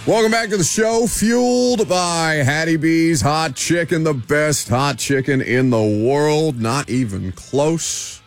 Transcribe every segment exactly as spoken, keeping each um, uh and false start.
Welcome back to the show, fueled by Hattie B's Hot Chicken, the best hot chicken in the world, not even close.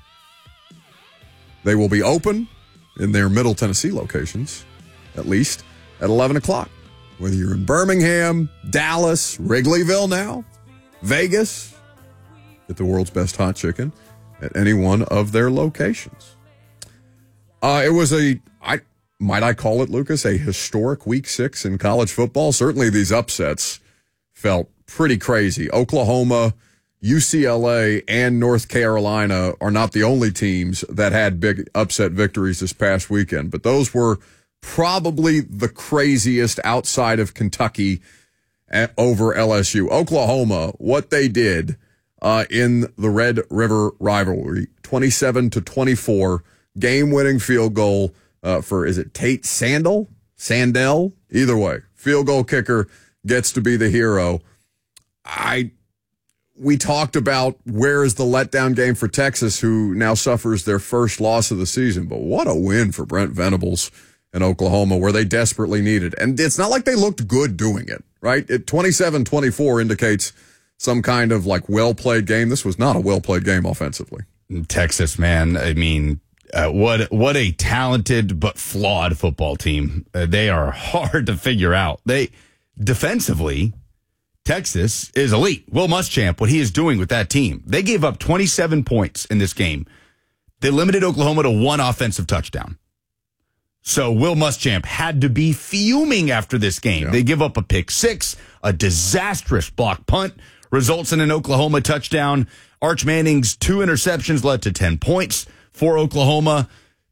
They will be open in their Middle Tennessee locations, at least, at eleven o'clock. Whether you're in Birmingham, Dallas, Wrigleyville now, Vegas, get the world's best hot chicken at any one of their locations. Uh, it was a... I. Might I call it, Lucas, a historic week six in college football? Certainly these upsets felt pretty crazy. Oklahoma, U C L A, and North Carolina are not the only teams that had big upset victories this past weekend, but those were probably the craziest outside of Kentucky over L S U. Oklahoma, what they did uh, in the Red River rivalry, twenty-seven to twenty-four, game-winning field goal. Uh, for, is it Tate Sandell? Sandell? Either way, field goal kicker gets to be the hero. I, we talked about where is the letdown game for Texas, who now suffers their first loss of the season. But what a win for Brent Venables in Oklahoma, where they desperately needed. And it's not like they looked good doing it, right? It twenty-seven twenty-four indicates some kind of like well-played game. This was not a well-played game offensively. Texas, man, I mean... Uh, what what a talented but flawed football team. Uh, they are hard to figure out. They defensively, Texas is elite. Will Muschamp, what he is doing with that team. They gave up twenty-seven points in this game. They limited Oklahoma to one offensive touchdown. So Will Muschamp had to be fuming after this game. Yeah. They give up a pick six, a disastrous block punt, results in an Oklahoma touchdown. Arch Manning's two interceptions led to ten points. For Oklahoma,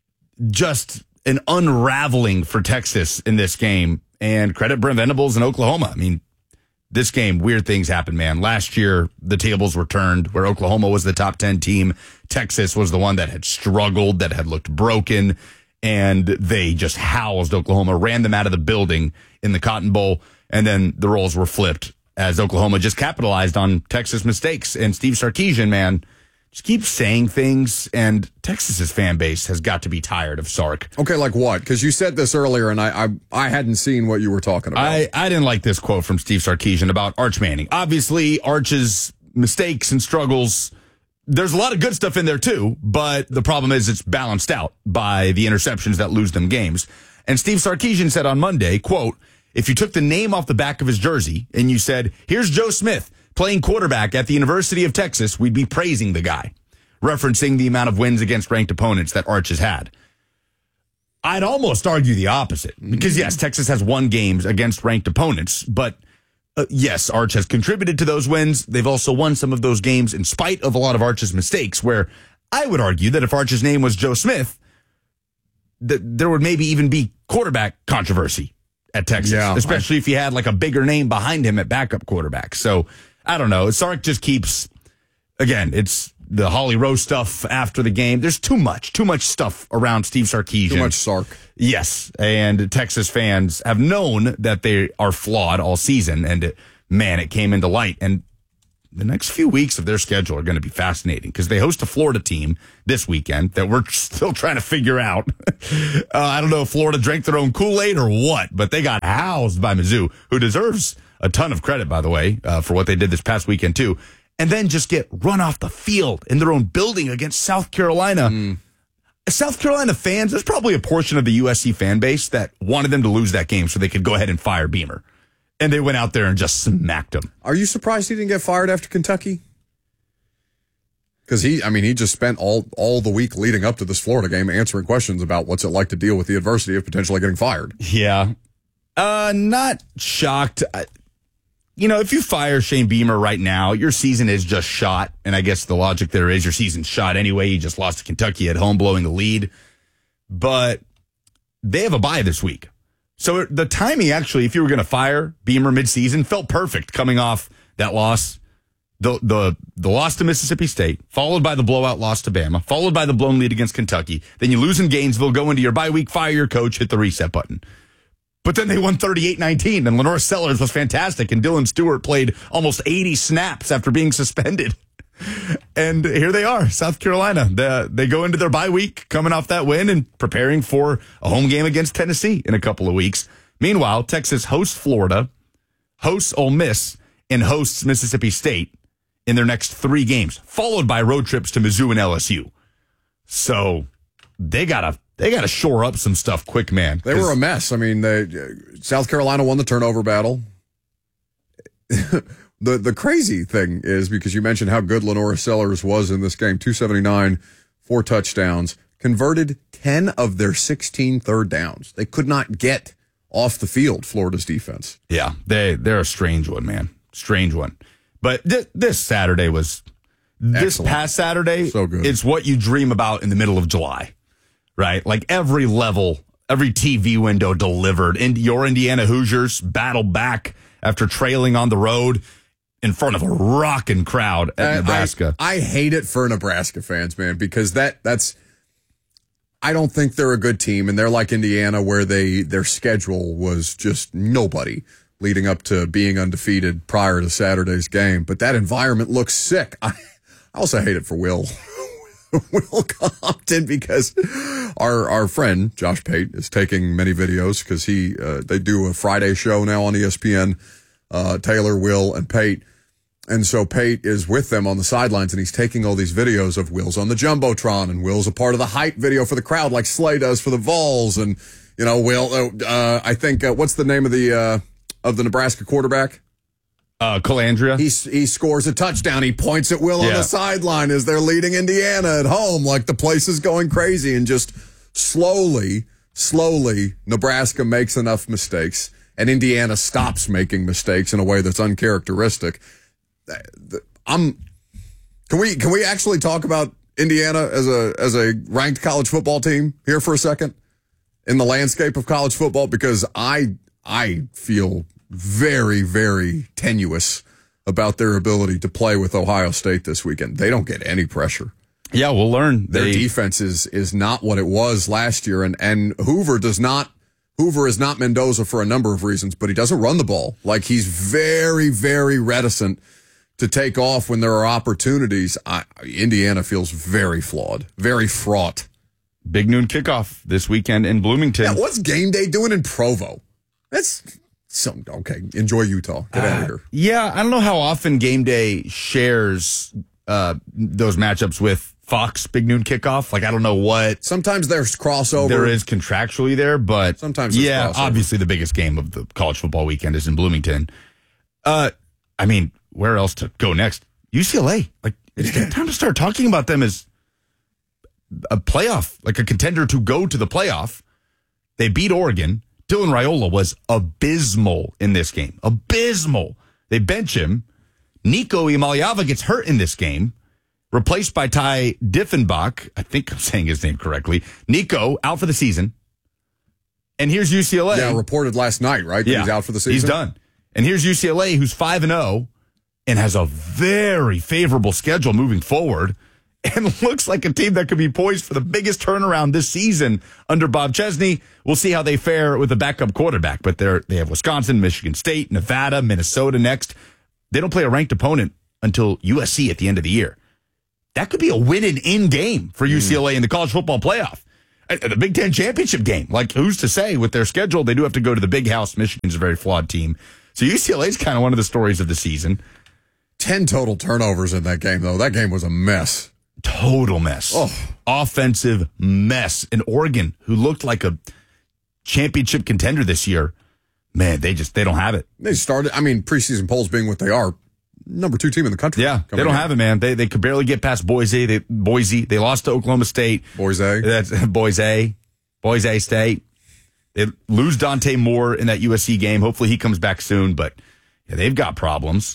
just an unraveling for Texas in this game. And credit Brent Venables in Oklahoma. I mean, this game, weird things happened, man. Last year, the tables were turned where Oklahoma was the top ten team. Texas was the one that had struggled, that had looked broken. And they just housed Oklahoma, ran them out of the building in the Cotton Bowl. And then the roles were flipped as Oklahoma just capitalized on Texas mistakes. And Steve Sarkisian, man, just keep saying things, and Texas's fan base has got to be tired of Sark. Okay, like what? Because you said this earlier, and I, I I hadn't seen what you were talking about. I, I didn't like this quote from Steve Sarkisian about Arch Manning. Obviously, Arch's mistakes and struggles, there's a lot of good stuff in there too, but the problem is it's balanced out by the interceptions that lose them games. And Steve Sarkisian said on Monday, quote, if you took the name off the back of his jersey and you said, here's Joe Smith, playing quarterback at the University of Texas, we'd be praising the guy, referencing the amount of wins against ranked opponents that Arch has had. I'd almost argue the opposite, because yes, Texas has won games against ranked opponents, but uh, yes, Arch has contributed to those wins. They've also won some of those games in spite of a lot of Arch's mistakes, where I would argue that if Arch's name was Joe Smith, that there would maybe even be quarterback controversy at Texas, yeah, especially I- if he had like a bigger name behind him at backup quarterback. So I don't know. Sark just keeps, again, it's the Holly Rose stuff after the game. There's too much, too much stuff around Steve Sarkisian. Too much Sark. Yes. And Texas fans have known that they are flawed all season. And it, man, it came into light. And the next few weeks of their schedule are going to be fascinating because they host a Florida team this weekend that we're still trying to figure out. uh, I don't know if Florida drank their own Kool-Aid or what, but they got housed by Mizzou, who deserves a ton of credit, by the way, uh, for what they did this past weekend, too. And then just get run off the field in their own building against South Carolina. Mm. South Carolina fans, there's probably a portion of the U S C fan base that wanted them to lose that game so they could go ahead and fire Beamer. And they went out there and just smacked him. Are you surprised he didn't get fired after Kentucky? Because he, I mean, he just spent all, all the week leading up to this Florida game answering questions about what's it like to deal with the adversity of potentially getting fired. Yeah. Uh, not shocked. I, You know, if you fire Shane Beamer right now, your season is just shot. And I guess the logic there is your season's shot anyway. You just lost to Kentucky at home, blowing the lead. But they have a bye this week. So the timing, actually, if you were going to fire Beamer midseason, felt perfect coming off that loss. The, the, the loss to Mississippi State, followed by the blowout loss to Bama, followed by the blown lead against Kentucky. Then you lose in Gainesville, go into your bye week, fire your coach, hit the reset button. But then they won thirty-eight nineteen, and Lenore Sellers was fantastic, and Dylan Stewart played almost eighty snaps after being suspended. And here they are, South Carolina. The, they go into their bye week coming off that win and preparing for a home game against Tennessee in a couple of weeks. Meanwhile, Texas hosts Florida, hosts Ole Miss, and hosts Mississippi State in their next three games, followed by road trips to Mizzou and L S U. So they gotta they gotta shore up some stuff quick, man. They were a mess. I mean, they, South Carolina won the turnover battle. the the crazy thing is, because you mentioned how good Lenora Sellers was in this game, two seventy-nine, four touchdowns, converted ten of their sixteen third downs. They could not get off the field, Florida's defense. Yeah, they they're a strange one, man. Strange one. But th- this Saturday was, this Excellent. past Saturday, so good. It's what you dream about in the middle of July, right? Like every level, every T V window delivered. And your Indiana Hoosiers battled back after trailing on the road in front of a rocking crowd at I, Nebraska. I, I hate it for Nebraska fans, man, because that that's, I don't think they're a good team, and they're like Indiana, where they their schedule was just nobody leading up to being undefeated prior to Saturday's game. But that environment looks sick. I, I also hate it for Will. Will Compton, because our our friend Josh Pate is taking many videos, because he uh, they do a Friday show now on E S P N. Uh, Taylor, Will, and Pate. And so Pate is with them on the sidelines, and he's taking all these videos of Will's on the Jumbotron, and Will's a part of the hype video for the crowd, like Slay does for the Vols. And, you know, Will, uh, I think, uh, what's the name of the uh, of the Nebraska quarterback? Uh, Calandria. He, he scores a touchdown. He points at Will yeah. on the sideline as they're leading Indiana at home, like the place is going crazy. And just slowly, slowly, Nebraska makes enough mistakes, and Indiana stops making mistakes in a way that's uncharacteristic. I'm. Can we can we actually talk about Indiana as a as a ranked college football team here for a second in the landscape of college football? Because I I feel very very tenuous about their ability to play with Ohio State this weekend. They don't get any pressure. Yeah, we'll learn. Their they, defense is is not what it was last year, and and Hoover does not. Hoover is not Mendoza for a number of reasons, but he doesn't run the ball. Like, he's very very reticent to take off when there are opportunities. I, Indiana feels very flawed, very fraught. Big noon kickoff this weekend in Bloomington. Yeah, what's game day doing in Provo? That's some okay. Enjoy Utah. Get uh, out of here. Yeah, I don't know how often game day shares uh, those matchups with Fox Big Noon Kickoff. Like, I don't know what. Sometimes there's crossover. There is contractually there, but sometimes yeah, crossover. Obviously the biggest game of the college football weekend is in Bloomington. Uh, I mean, where else to go next? U C L A. Like, it's time to start talking about them as a playoff, like a contender to go to the playoff. They beat Oregon. Dylan Raiola was abysmal in this game. Abysmal. They bench him. Nico Imaliava gets hurt in this game, replaced by Ty Diffenbach. I think I'm saying his name correctly. Nico out for the season. And here's U C L A. Yeah, reported last night, right? Yeah, he's out for the season. He's done. And here's U C L A, who's five and oh and has a very favorable schedule moving forward, and looks like a team that could be poised for the biggest turnaround this season under Bob Chesney. We'll see how they fare with a backup quarterback, but they're they have Wisconsin, Michigan State, Nevada, Minnesota next. They don't play a ranked opponent until U S C at the end of the year. That could be a win-and-in game for U C L A in the college football playoff. The Big Ten championship game. Like, who's to say with their schedule? They do have to go to the Big House. Michigan's a very flawed team. So U C L A is kind of one of the stories of the season. Ten total turnovers in that game, though. That game was a mess. Total mess. Oh. Offensive mess. And Oregon, who looked like a championship contender this year, man, they just, they don't have it. They started, I mean, preseason polls being what they are, number two team in the country. Yeah, they don't in. have it, man. They they could barely get past Boise. They, Boise. They lost to Oklahoma State. Boise. That's Boise. Boise State. They lose Dante Moore in that U S C game. Hopefully he comes back soon, but yeah, they've got problems.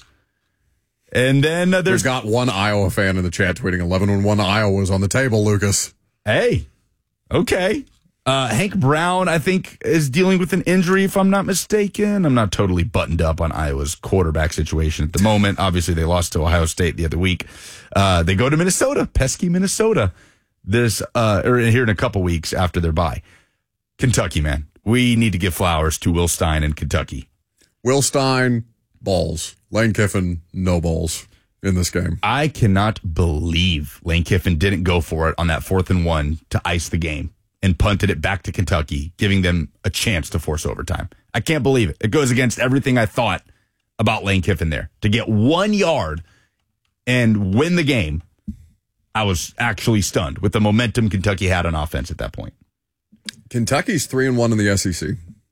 And then uh, there's We've got one Iowa fan in the chat tweeting eleven when one Iowa's on the table, Lucas. Hey, okay. Uh, Hank Brown, I think, is dealing with an injury, if I'm not mistaken. I'm not totally buttoned up on Iowa's quarterback situation at the moment. Obviously, they lost to Ohio State the other week. Uh, they go to Minnesota, pesky Minnesota, this uh, or here in a couple weeks after their bye. Kentucky, man. We need to give flowers to Will Stein in Kentucky. Will Stein, balls. Lane Kiffin, no balls in this game. I cannot believe Lane Kiffin didn't go for it on that fourth and one to ice the game and punted it back to Kentucky, giving them a chance to force overtime. I can't believe it. It goes against everything I thought about Lane Kiffin there. To get one yard and win the game, I was actually stunned with the momentum Kentucky had on offense at that point. Kentucky's three and one in the S E C.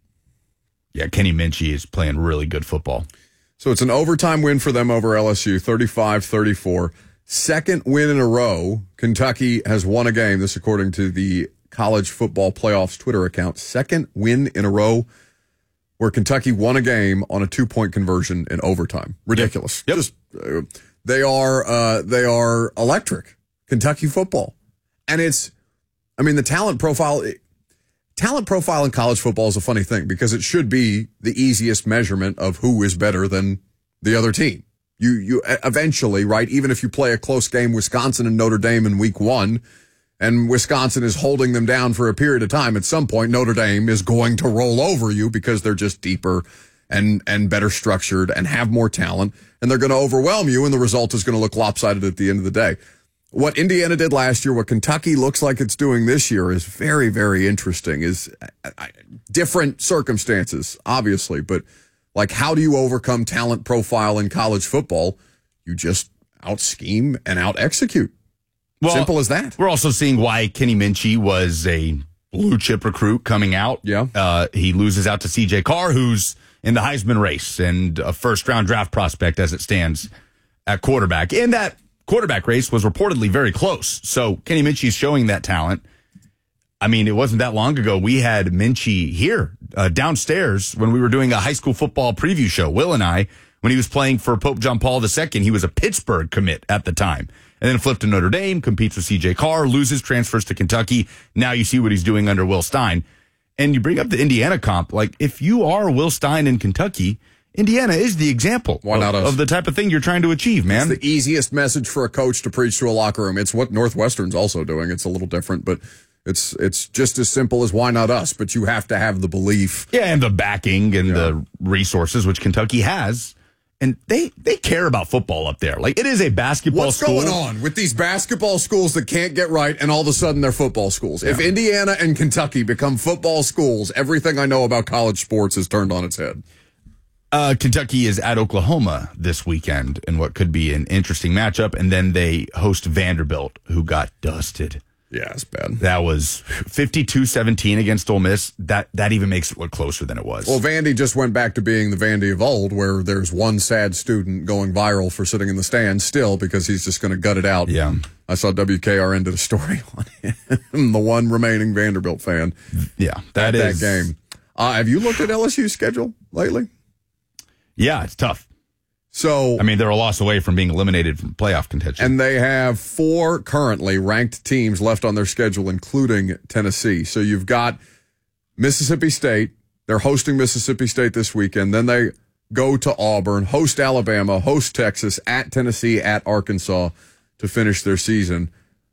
Yeah, Kenny Minchie is playing really good football. So it's an overtime win for them over L S U, thirty-five thirty-four. Second win in a row. Kentucky has won a game. This according to the College Football Playoffs Twitter account. Second win in a row where Kentucky won a game on a two-point conversion in overtime. Ridiculous. Yep. Just uh, they are uh, they are electric. Kentucky football. And it's, I mean, the talent profile, talent profile in college football is a funny thing because it should be the easiest measurement of who is better than the other team. You, you eventually, right, even if you play a close game, Wisconsin and Notre Dame in week one, and Wisconsin is holding them down for a period of time, at some point, Notre Dame is going to roll over you because they're just deeper and, and better structured and have more talent, and they're going to overwhelm you, and the result is going to look lopsided at the end of the day. What Indiana did last year, what Kentucky looks like it's doing this year is very, very interesting. Is uh, different circumstances, obviously, but like how do you overcome talent profile in college football? You just out scheme and out execute. Well, simple as that. We're also seeing why Kenny Minchie was a blue chip recruit coming out. Yeah, uh, he loses out to C J Carr, who's in the Heisman race and a first round draft prospect as it stands at quarterback. In that quarterback race was reportedly very close. So Kenny Minchie's showing that talent. I mean, it wasn't that long ago. We had Minchie here uh, downstairs when we were doing a high school football preview show. Will and I, when he was playing for Pope John Paul the Second, he was a Pittsburgh commit at the time. And then flipped to Notre Dame, competes with C J Carr, loses, transfers to Kentucky. Now you see what he's doing under Will Stein. And you bring up the Indiana comp. Like, if you are Will Stein in Kentucky, Indiana is the example Why not of, us? of the type of thing you're trying to achieve, man. It's the easiest message for a coach to preach to a locker room. It's what Northwestern's also doing. It's a little different, but it's it's just as simple as why not us? But you have to have the belief. Yeah, and the backing and Yeah. the resources, which Kentucky has. And they, they care about football up there. Like, it is a basketball What's school. going on with these basketball schools that can't get right and all of a sudden they're football schools? Yeah. If Indiana and Kentucky become football schools, everything I know about college sports is turned on its head. Uh, Kentucky is at Oklahoma this weekend in what could be an interesting matchup. And then they host Vanderbilt, who got dusted. Yeah, it's bad. That was fifty-two seventeen against Ole Miss. That that even makes it look closer than it was. Well, Vandy just went back to being the Vandy of old, where there's one sad student going viral for sitting in the stands still because he's just going to gut it out. Yeah. I saw W K R N did a story on him, the one remaining Vanderbilt fan. Yeah, that at is that game. Uh, have you looked at L S U's schedule lately? Yeah, it's tough. So I mean, they're a loss away from being eliminated from playoff contention. And they have four currently ranked teams left on their schedule, including Tennessee. So you've got Mississippi State. They're hosting Mississippi State this weekend. Then they go to Auburn, host Alabama, host Texas, at Tennessee, at Arkansas to finish their season.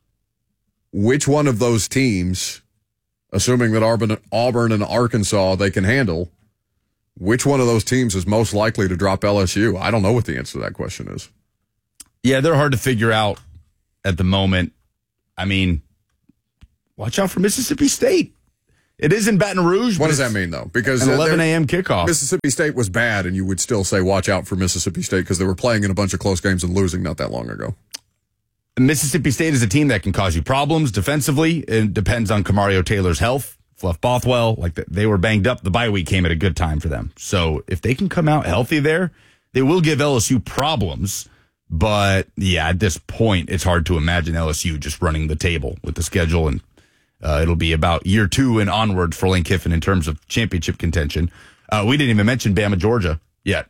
Which one of those teams, assuming that Auburn, Auburn and Arkansas they can handle, which one of those teams is most likely to drop L S U? I don't know what the answer to that question is. Yeah, they're hard to figure out at the moment. I mean, watch out for Mississippi State. It is in Baton Rouge. What does that mean, though? Because an eleven a.m. kickoff. Mississippi State was bad, and you would still say watch out for Mississippi State because they were playing in a bunch of close games and losing not that long ago. Mississippi State is a team that can cause you problems defensively. It depends on Kamario Taylor's health. Fluff Bothwell, like they were banged up. The bye week came at a good time for them. So if they can come out healthy there, they will give L S U problems. But yeah, at this point, it's hard to imagine L S U just running the table with the schedule. And uh, it'll be about year two and onward for Lane Kiffin in terms of championship contention. Uh, we didn't even mention Bama, Georgia yet.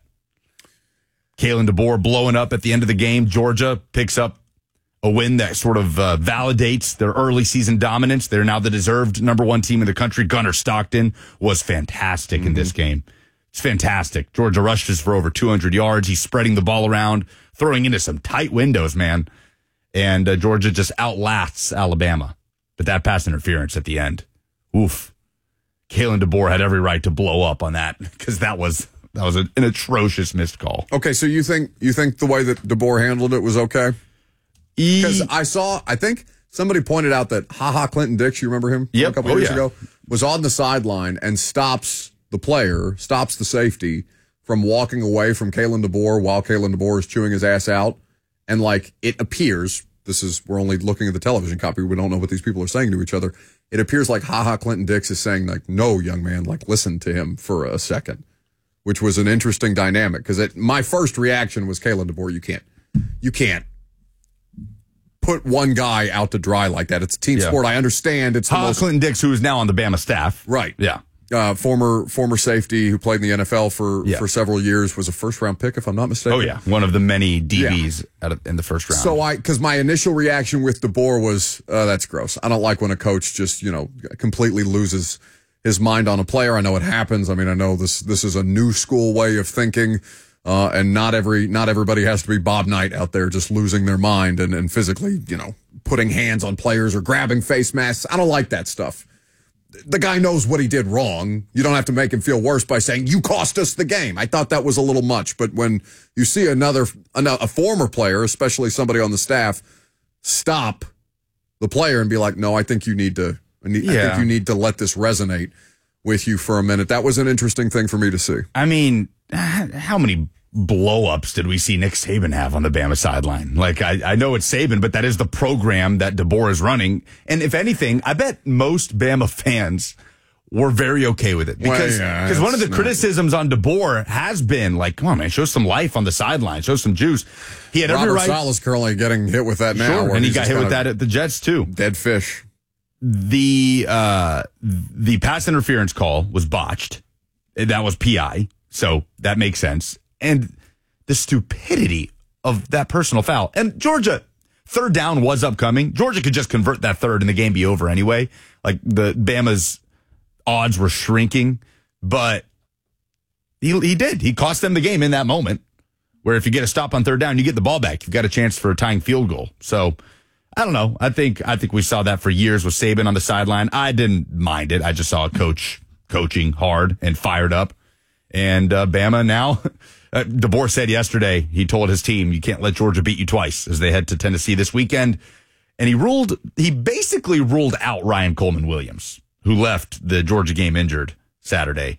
Kalen DeBoer blowing up at the end of the game. Georgia picks up a win that sort of uh, validates their early season dominance. They're now the deserved number one team in the country. Gunnar Stockton was fantastic mm-hmm. in this game. It's fantastic. Georgia rushes for over two hundred yards. He's spreading the ball around, throwing into some tight windows, man. And uh, Georgia just outlasts Alabama. But that pass interference at the end, oof. Kalen DeBoer had every right to blow up on that because that was that was a, an atrocious missed call. Okay, so you think you think the way that DeBoer handled it was okay? Because I saw, I think somebody pointed out that Ha Ha Clinton Dix, you remember him Yep. a couple Oh, years yeah. ago, was on the sideline and stops the player, stops the safety from walking away from Kalen DeBoer while Kalen DeBoer is chewing his ass out. And like it appears, this is, we're only looking at the television copy. We don't know what these people are saying to each other. It appears like Ha Ha Clinton Dix is saying like, no, young man, like listen to him for a second, which was an interesting dynamic. Cause it, my first reaction was Kalen DeBoer. You can't, you can't put one guy out to dry like that. It's a team Yeah. sport. I understand. It's the Ha most, Clinton Dix, who is now on the Bama staff. right. Yeah. Uh, former former safety who played in the N F L for, Yeah. for several years, was a first round pick, if I'm not mistaken. Oh, yeah. One of the many D Bs out of, in the first round. So I, because my initial reaction with DeBoer was, uh, that's gross. I don't like when a coach just, you know, completely loses his mind on a player. I know it happens. I mean, I know this this is a new school way of thinking, uh, and not every not everybody has to be Bob Knight out there just losing their mind and, and physically, you know, putting hands on players or grabbing face masks. I don't like that stuff. The guy knows what he did wrong. You don't have to make him feel worse by saying, you cost us the game. I thought that was a little much. But when you see another, a former player, especially somebody on the staff, stop the player and be like, no, I think you need to, I, need, I Yeah. think you need to let this resonate with you for a minute. That was an interesting thing for me to see. I mean, how many blow-ups did we see Nick Saban have on the Bama sideline? Like, I, I know it's Saban, but that is the program that DeBoer is running. And if anything, I bet most Bama fans were very okay with it. Because Well, yeah, because one of the it's not- criticisms on DeBoer has been like, come on, man, show some life on the sideline, show some juice. He had every Robert right. Saleh's currently getting hit with that now. Sure, where and he he's got just hit with kinda that at the Jets, too. dead fish. The uh, the pass interference call was botched. That was P I, so that makes sense. And the stupidity of that personal foul. And Georgia, third down was upcoming. Georgia could just convert that third and the game be over anyway. Like the Bama's odds were shrinking, but he he did. He cost them the game in that moment. Where if you get a stop on third down, you get the ball back. You've got a chance for a tying field goal. So I don't know. I think I think we saw that for years with Saban on the sideline. I didn't mind it. I just saw a coach coaching hard and fired up. And uh, Bama now, uh, DeBoer said yesterday, he told his team, you can't let Georgia beat you twice as they head to Tennessee this weekend. And he ruled, he basically ruled out Ryan Coleman Williams, who left the Georgia game injured Saturday.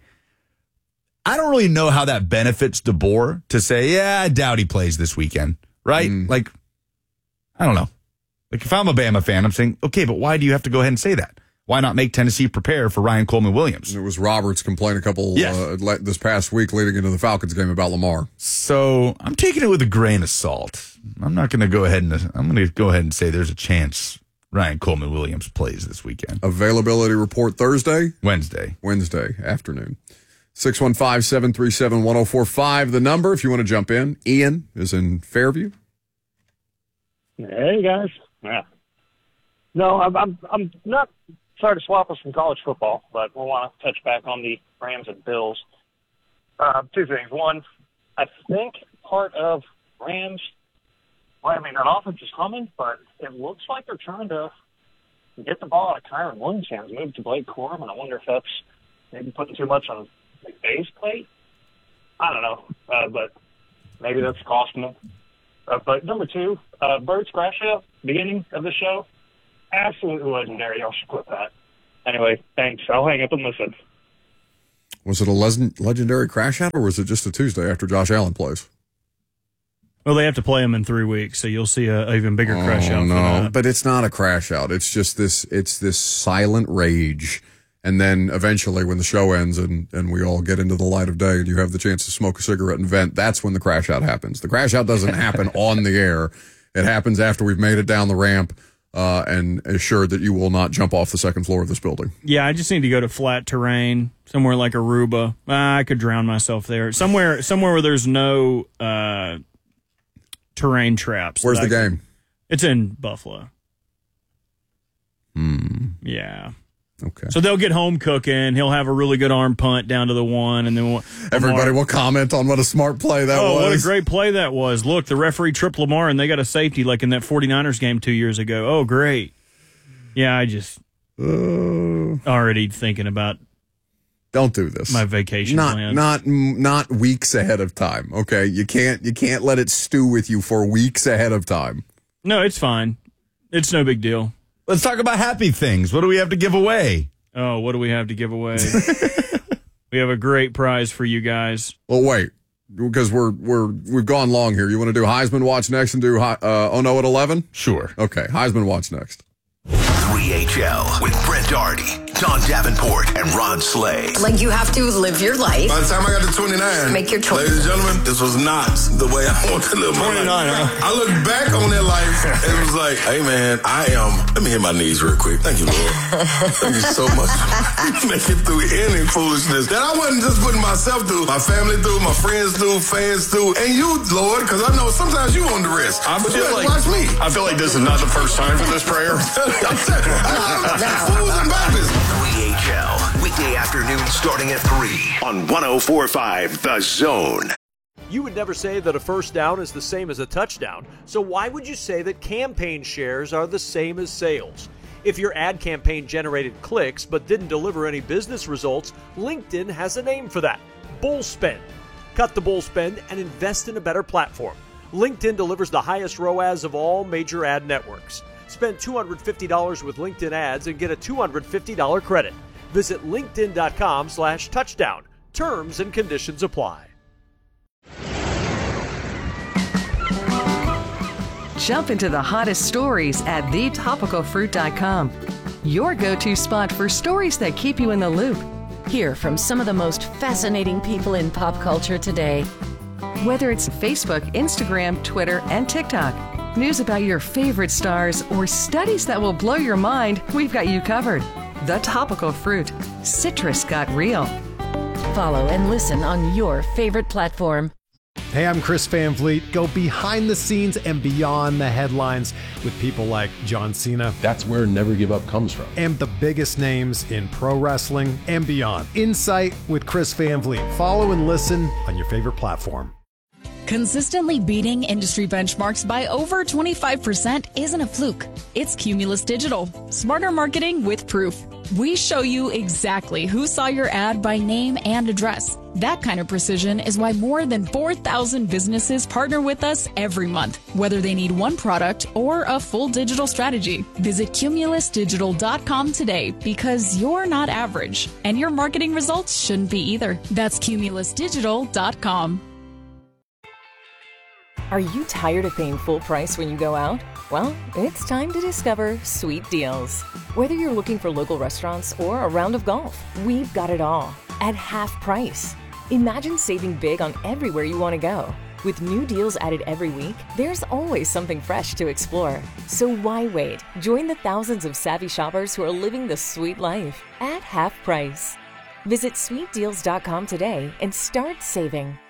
I don't really know how that benefits DeBoer to say, yeah, I doubt he plays this weekend, right? Mm. Like, I don't know. Like, if I'm a Bama fan, I'm saying, okay, but why do you have to go ahead and say that? Why not make Tennessee prepare for Ryan Coleman Williams? It was Roberts complained a couple Yes. uh, le- this past week leading into the Falcons game about Lamar. So I'm taking it with a grain of salt. I'm not going to go ahead and I'm going to go ahead and say there's a chance Ryan Coleman Williams plays this weekend. Availability report Thursday, Wednesday. Wednesday afternoon. six one five, seven three seven, one oh four five, the number if you want to jump in. Ian is in Fairview. Hey guys, yeah. No, I'm I'm, I'm not. Sorry to swap us from college football, but we want to touch back on the Rams and Bills. Uh, two things. One, I think part of Rams, well, I mean, that offense is humming, but it looks like they're trying to get the ball out of Kyron Williams' hands, move to Blake Corum, and I wonder if that's maybe putting too much on McVay's plate. I don't know, uh, but maybe that's costing them. Uh, but number two, uh, Bird's crash out, beginning of the show, absolutely legendary. Y'all should clip that. Anyway, thanks. I'll hang up and listen. Was it a les- legendary crash out or was it just a Tuesday after Josh Allen plays? Well, they have to play him in three weeks, so you'll see a, a even bigger crash Oh, out. no, for that. but it's not a crash out. It's just this, it's this silent rage. And then eventually when the show ends and, and we all get into the light of day and you have the chance to smoke a cigarette and vent, that's when the crash out happens. The crash out doesn't happen on the air. It happens after we've made it down the ramp uh, and assured that you will not jump off the second floor of this building. Yeah, I just need to go to flat terrain, somewhere like Aruba. Ah, I could drown myself there. Somewhere somewhere where there's no uh, terrain traps. Where's that the I can- game? It's in Buffalo. Hmm. Yeah. Okay. So they'll get home cooking. He'll have a really good arm punt down to the one, and then we'll, Everybody Lamar- will comment on what a smart play that Oh, was. what a great play that was. Look, the referee tripped Lamar, and they got a safety like in that 49ers game two years ago. Oh, great. Yeah, I just Uh, already thinking about don't do this. my vacation not plans. not not weeks ahead of time. Okay, you can't you can't let it stew with you for weeks ahead of time. No, it's fine. It's no big deal. Let's talk about happy things. What do we have to give away? Oh, what do we have to give away? We have a great prize for you guys. Well, wait, because we're we're we've gone long here. You want to do Heisman Watch next and do uh, Oh No at eleven? Sure. Okay, Heisman Watch next. three H L with Brent Doherty, John Davenport, and Ron Slay. Like, you have to live your life. By the time I got to twenty-nine, Make your choice. ladies and gentlemen, this was not the way I want to live my twenty-nine, life. huh? I look back on that life and it was like, hey man, I am, let me hit my knees real quick. Thank you, Lord. Thank you so much. Make it through any foolishness that I wasn't just putting myself through, my family through, my friends through, fans through, and you, Lord, because I know sometimes you want the rest. I But you feel have to like watch me. I feel like this is not the first time for this prayer. I'm telling you, fools and Baptists. three H L, weekday afternoon starting at three on one oh four point five The Zone. You would never say that a first down is the same as a touchdown, so why would you say that campaign shares are the same as sales? If your ad campaign generated clicks but didn't deliver any business results, LinkedIn has a name for that: bull spend. Cut the bull spend and invest in a better platform. LinkedIn delivers the highest R O A S of all major ad networks. Spend two hundred fifty dollars with LinkedIn ads and get a two hundred fifty dollars credit. Visit linkedin.com slash touchdown. Terms and conditions apply. Jump into the hottest stories at the topical fruit dot com. Your go-to spot for stories that keep you in the loop. Hear from some of the most fascinating people in pop culture today. Whether it's Facebook, Instagram, Twitter, and TikTok, news about your favorite stars, or studies that will blow your mind, we've got you covered. The Topical Fruit. Citrus got real. Follow and listen on your favorite platform. Hey, I'm Chris Van Vliet. Go behind the scenes and beyond the headlines with people like John Cena. That's where Never Give Up comes from. And the biggest names in pro wrestling and beyond. Insight with Chris Van Vliet. Follow and listen on your favorite platform. Consistently beating industry benchmarks by over twenty-five percent isn't a fluke. It's Cumulus Digital. Smarter marketing with proof. We show you exactly who saw your ad by name and address. That kind of precision is why more than four thousand businesses partner with us every month, whether they need one product or a full digital strategy. Visit cumulus digital dot com today, because you're not average, and your marketing results shouldn't be either. That's cumulus digital dot com. Are you tired of paying full price when you go out? Well, it's time to discover Sweet Deals. Whether you're looking for local restaurants or a round of golf, we've got it all at half price. Imagine saving big on everywhere you want to go. With new deals added every week, there's always something fresh to explore. So why wait? Join the thousands of savvy shoppers who are living the sweet life at half price. Visit sweet deals dot com today and start saving.